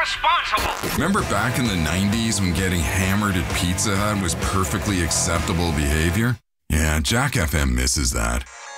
irresponsible. Remember back in the 90s when getting hammered at Pizza Hut was perfectly acceptable behavior? Yeah, Jack FM misses that.